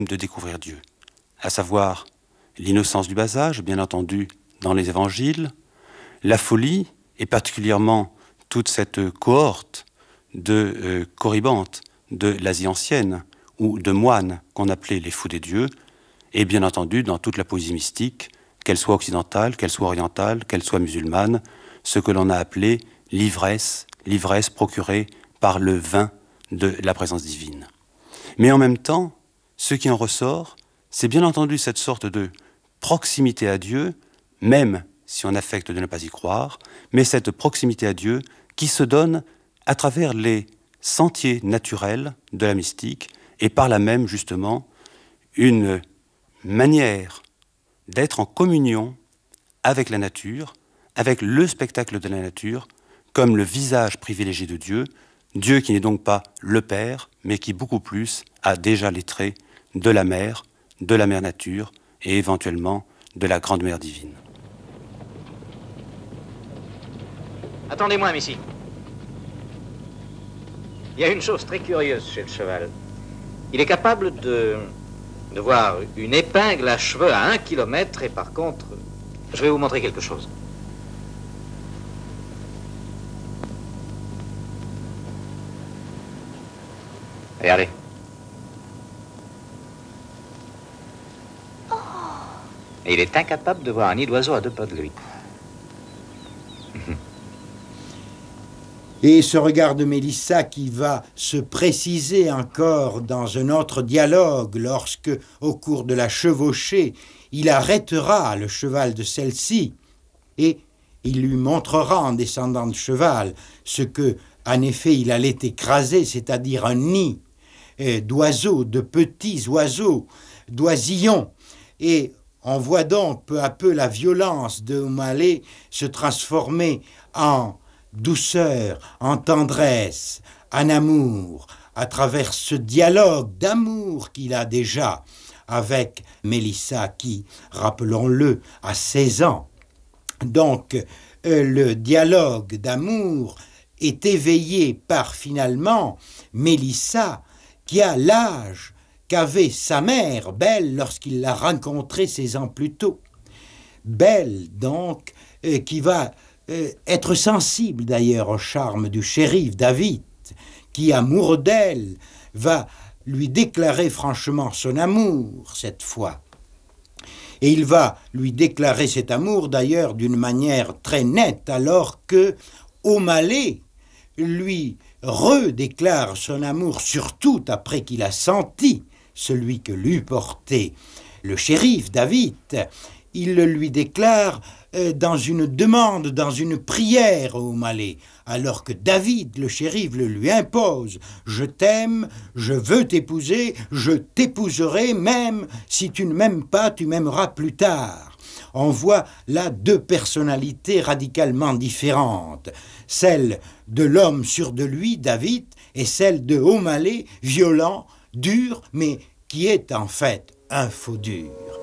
de découvrir Dieu, à savoir l'innocence du bas âge, bien entendu, dans les évangiles, la folie, et particulièrement toute cette cohorte de corybantes de l'Asie ancienne, ou de moines qu'on appelait les fous des dieux, et bien entendu dans toute la poésie mystique, qu'elle soit occidentale, qu'elle soit orientale, qu'elle soit musulmane, ce que l'on a appelé l'ivresse procurée par le vin de la présence divine. Mais en même temps, ce qui en ressort, c'est bien entendu cette sorte de proximité à Dieu, même si on affecte de ne pas y croire, mais cette proximité à Dieu qui se donne à travers les sentiers naturels de la mystique et par là même, justement, une manière d'être en communion avec la nature, avec le spectacle de la nature, comme le visage privilégié de Dieu, Dieu qui n'est donc pas le Père, mais qui beaucoup plus a déjà les traits de la mère nature et éventuellement de la grande mère divine. Attendez-moi, Missy. Il y a une chose très curieuse chez le cheval. Il est capable de voir une épingle à cheveux à 1 kilomètre et par contre, je vais vous montrer quelque chose. Regardez. Et il est incapable de voir un nid d'oiseau à 2 pas de lui. Et ce regard de Mélissa qui va se préciser encore dans un autre dialogue lorsque, au cours de la chevauchée, il arrêtera le cheval de celle-ci et il lui montrera en descendant de cheval ce que, en effet, il allait écraser, c'est-à-dire un nid d'oiseaux, de petits oiseaux, d'oisillons. Et on voit donc peu à peu la violence de O'Malley se transformer en douceur, en tendresse, en amour, à travers ce dialogue d'amour qu'il a déjà avec Mélissa qui, rappelons-le, a 16 ans. Donc, le dialogue d'amour est éveillé par, finalement, Mélissa, qui a l'âge qu'avait sa mère, Belle, lorsqu'il l'a rencontrée 16 ans plus tôt. Belle, donc, qui va être sensible d'ailleurs au charme du shérif David, qui, amoureux d'elle, va lui déclarer franchement son amour cette fois. Et il va lui déclarer cet amour d'ailleurs d'une manière très nette, alors que O'Malley lui redéclare son amour, surtout après qu'il a senti celui que lui portait le shérif David. Il le lui déclare dans une demande, dans une prière au O'Malley, alors que David, le shérif, le lui impose. Je t'aime, je veux t'épouser, je t'épouserai, même si tu ne m'aimes pas, tu m'aimeras plus tard. On voit là 2 personnalités radicalement différentes, celle de l'homme sûr de lui, David, et celle de O'Malley, violent, dur, mais qui est en fait un faux dur.